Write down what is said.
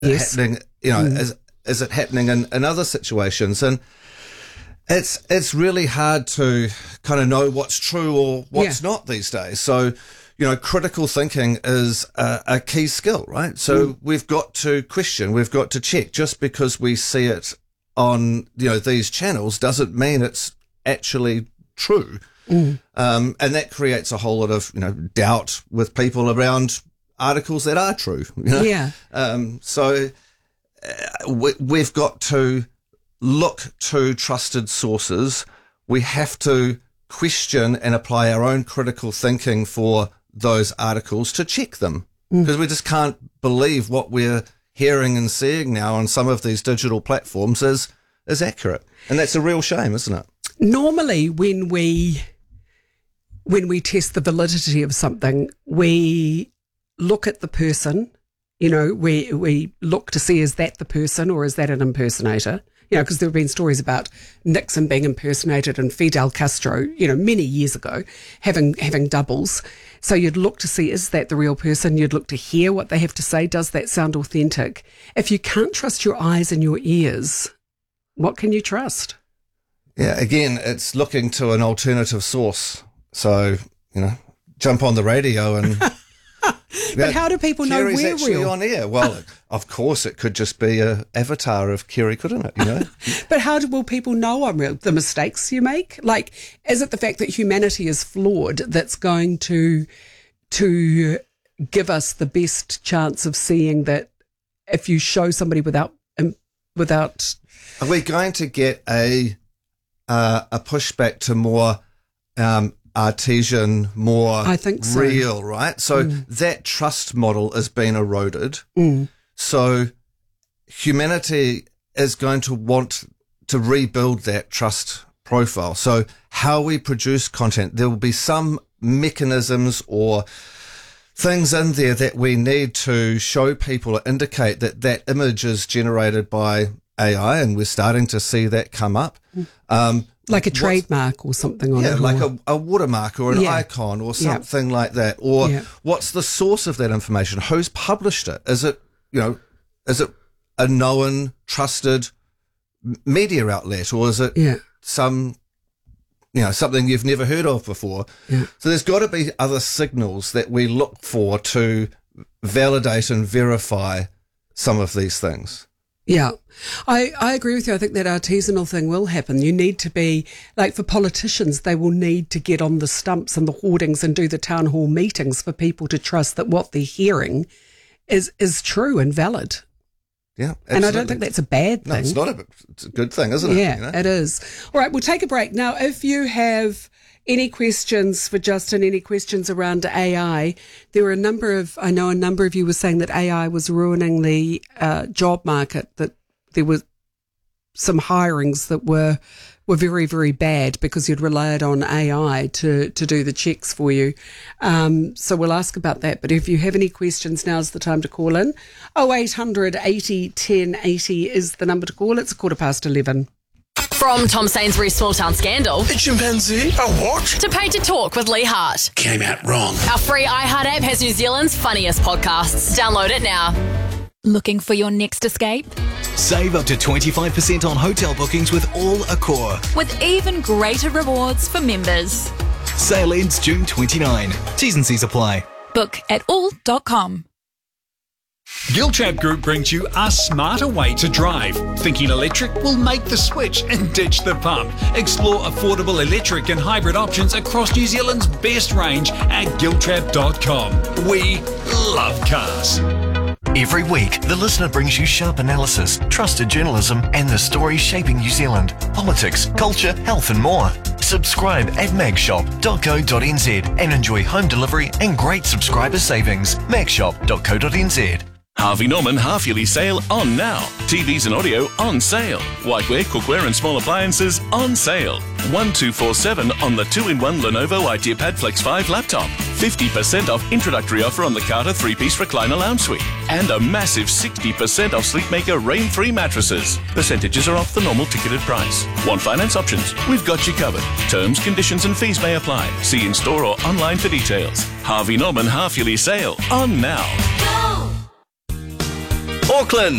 happening? Is it happening in other situations? And it's really hard to kind of know what's true or what's not these days. So, critical thinking is a key skill, right? So we've got to question, we've got to check. Just because we see it on, these channels doesn't mean it's actually true. And that creates a whole lot of, doubt with people around articles that are true. So we've got to look to trusted sources. We have to question and apply our own critical thinking for those articles to check them, because we just can't believe what we're hearing and seeing now on some of these digital platforms is accurate. And that's a real shame, isn't it? Normally, when we test the validity of something, we look at the person, we look to see, is that the person or is that an impersonator? Because there have been stories about Nixon being impersonated and Fidel Castro, many years ago, having doubles. So you'd look to see, is that the real person? You'd look to hear what they have to say. Does that sound authentic? If you can't trust your eyes and your ears, what can you trust? Yeah, again, it's looking to an alternative source. So, jump on the radio and... But how do people know Kerry's we're actually real? on air. Well, of course, it could just be an avatar of Kerry, couldn't it? But how will people know I'm real? The mistakes you make? Like, is it the fact that humanity is flawed that's going to give us the best chance of seeing that if you show somebody without? Are we going to get a pushback to more artesian, more I think so. real, right? So that trust model has been eroded. So humanity is going to want to rebuild that trust profile. So how we produce content, there will be some mechanisms or things in there that we need to show people or indicate that that image is generated by AI, and we're starting to see that come up. Like a trademark or something on it. Yeah, like a watermark or an icon or something like that. Or what's the source of that information? Who's published it? Is it a known, trusted media outlet, or is it some, something you've never heard of before? So there's got to be other signals that we look for to validate and verify some of these things. Yeah, I agree with you. I think that artisanal thing will happen. You need to be, like for politicians, they will need to get on the stumps and the hoardings and do the town hall meetings for people to trust that what they're hearing is true and valid. Yeah, absolutely. And I don't think that's a bad thing. No, it's a good thing, isn't it? Yeah, it is. All right, we'll take a break. Now, if you have any questions for Justin, any questions around AI, there were I know a number of you were saying that AI was ruining the job market, that there were some hirings that were very, very bad because you'd relied on AI to do the checks for you. So we'll ask about that. But if you have any questions, now's the time to call in. 0800 80 10 80 is the number to call. It's 11:15. From Tom Sainsbury's Small Town Scandal A chimpanzee? A what? to Paid to Talk with Lee Hart. Came out wrong. Our free iHeart app has New Zealand's funniest podcasts. Download it now. Looking for your next escape? Save up to 25% on hotel bookings with All Accor. With even greater rewards for members. Sale ends June 29. T's and C's apply. Book at all.com. Giltrap Group brings you a smarter way to drive. Thinking electric? Will make the switch and ditch the pump. Explore affordable electric and hybrid options across New Zealand's best range at giltrap.com. We love cars. Every week, the listener brings you sharp analysis, trusted journalism, and the stories shaping New Zealand. Politics, culture, health, and more. Subscribe at magshop.co.nz and enjoy home delivery and great subscriber savings. magshop.co.nz. Harvey Norman half-yearly sale on now. TVs and audio on sale. Whiteware, cookware and small appliances on sale. 1247 on the 2-in-1 Lenovo IdeaPad Flex 5 laptop. 50% off introductory offer on the Carter 3-piece recliner lounge suite. And a massive 60% off Sleepmaker rain-free mattresses. Percentages are off the normal ticketed price. Want finance options? We've got you covered. Terms, conditions and fees may apply. See in-store or online for details. Harvey Norman half-yearly sale on now. Auckland.